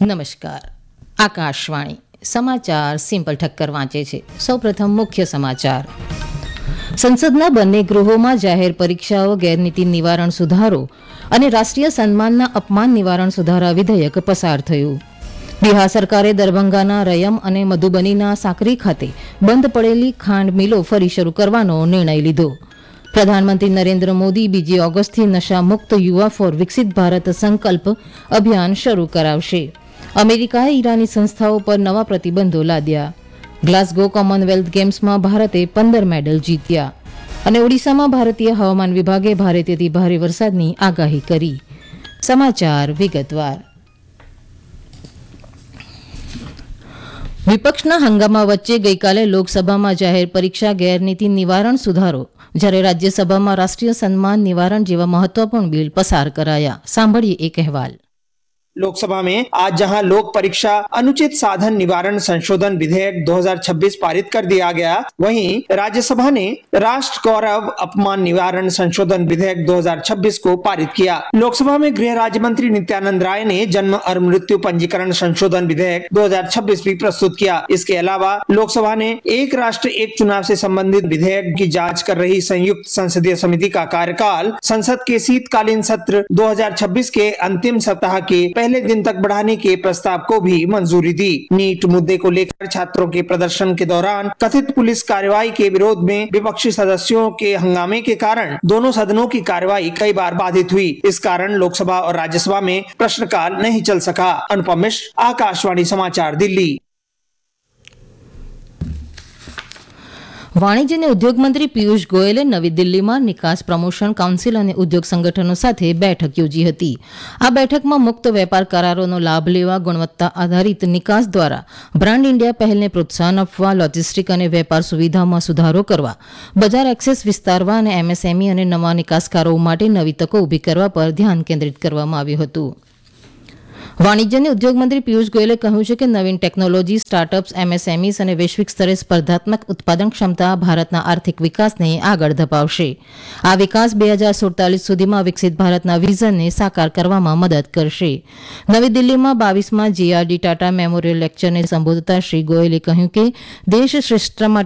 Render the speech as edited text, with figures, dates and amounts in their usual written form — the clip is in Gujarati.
નમસ્કાર. આકાશવાણી સમાચાર સિમ્પલ ઠક્કર વાંચે છે. સૌપ્રથમ મુખ્ય સમાચાર. સંસદના બંને ગૃહોમાં જાહેર પરીક્ષાઓ ગેરનીતિ નિવારણ સુધારો અને રાષ્ટ્રીય સન્માનના અપમાન નિવારણ સુધારા વિધેયક પસાર થયું. બિહાર સરકારે દરભંગાના રયમ અને મધુબનીના સાકરી ખાતે બંધ પડેલી ખાંડ મિલો ફરી શરૂ કરવાનો નિર્ણય લીધો. પ્રધાનમંત્રી નરેન્દ્ર મોદી 2 ઓગસ્ટથી નશા મુક્ત યુવા ફોર વિકસિત ભારત સંકલ્પ અભિયાન શરૂ કરાવશે. અમેરિકાએ ઈરાની સંસ્થાઓ પર નવા પ્રતિબંધો લાદ્યા. ગ્લાસગો કોમનવેલ્થ ગેમ્સમાં ભારતે 15 મેડલ જીત્યા. અને ઓડિશામાં ભારતીય હવામાન વિભાગે ભારેથી ભારે વરસાદની આગાહી કરી. સમાચાર વિગતવાર. વિપક્ષના હંગામા વચ્ચે ગઈકાલે લોકસભામાં જાહેર પરીક્ષા ગેરનીતિ નિવારણ સુધારો જ્યારે રાજ્યસભામાં રાષ્ટ્રીય સન્માન નિવારણ જેવા મહત્વપૂર્ણ બિલ પસાર કરાયા. સાંભળીએ એક અહેવાલ. लोकसभा में आज जहां लोक परीक्षा अनुचित साधन निवारण संशोधन विधेयक 2026 पारित कर दिया गया, वहीं राज्यसभा ने राष्ट्र गौरव अपमान निवारण संशोधन विधेयक 2026 को पारित किया. लोकसभा में गृह राज्य मंत्री नित्यानंद राय ने जन्म और मृत्यु पंजीकरण संशोधन विधेयक 2026 भी प्रस्तुत किया. इसके अलावा लोकसभा ने एक राष्ट्र एक चुनाव से संबंधित विधेयक की जांच कर रही संयुक्त संसदीय समिति का कार्यकाल संसद के शीतकालीन सत्र 2026 के अंतिम सप्ताह के पहले दिन तक बढ़ाने के प्रस्ताव को भी मंजूरी दी. नीट मुद्दे को लेकर छात्रों के प्रदर्शन के दौरान कथित पुलिस कार्रवाई के विरोध में विपक्षी सदस्यों के हंगामे के कारण दोनों सदनों की कार्यवाही कई बार बाधित हुई. इस कारण लोकसभा और राज्यसभा में प्रश्नकाल नहीं चल सका. अनुपम मिश्र, आकाशवाणी समाचार, दिल्ली. વાણિજ્ય અને ઉદ્યોગ મંત્રી પિયુષ ગોયલે નવી દિલ્હીમાં નિકાસ પ્રમોશન કાઉન્સિલ અને ઉદ્યોગ સંગઠનો સાથે બેઠક યોજી હતી. આ બેઠકમાં મુક્ત વેપાર કરારોનો લાભ લેવા, ગુણવત્તા આધારિત નિકાસ દ્વારા બ્રાન્ડ ઇન્ડિયા પહેલને પ્રોત્સાહન આપવા, લોજિસ્ટિક અને વેપાર સુવિધામાં સુધારો કરવા, બજાર એક્સેસ વિસ્તારવા અને એમએસએમઈ અને નવા નિકાસકારો માટે નવી તકો ઊભી કરવા પર ધ્યાન કેન્દ્રિત કરવામાં આવ્યું હતું. વાણિજ્ય અને ઉદ્યોગ મંત્રી પિયુષ ગોયલે કહ્યું છે કે નવીન ટેકનોલોજી, સ્ટાર્ટઅપ્સ, એમએસએમઈસ અને વૈશ્વિક સ્તરે સ્પર્ધાત્મક ઉત્પાદન ક્ષમતા ભારતના આર્થિક વિકાસને આગળ ધપાવશે. આ વિકાસ 2047 સુધીમાં વિકસિત ભારતના વિઝનને સાકાર કરવામાં મદદ કરશે. નવી દિલ્હીમાં 22માં જીઆરડી ટાટા મેમોરિયલ લેક્ચરને સંબોધતા શ્રી ગોયલે કહ્યું કે દેશ શ્રેષ્ઠતા માટે